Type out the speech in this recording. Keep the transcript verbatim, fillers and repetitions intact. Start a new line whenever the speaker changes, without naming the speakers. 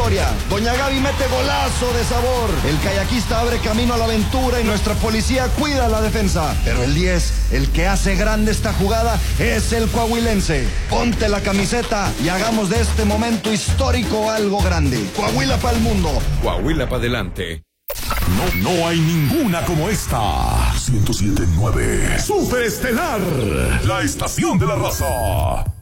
victoria. Doña Gaby mete golazo de sabor. El kayakista abre camino a la aventura y nuestra policía cuida la defensa. Pero el diez, el que hace grande esta jugada, es el coahuilense. Ponte la camiseta y hagamos de este momento histórico algo grande. Coahuila para el mundo.
Coahuila para adelante.
No, no hay ninguna como esta. ciento siete punto nueve. Superestelar. La estación de la raza.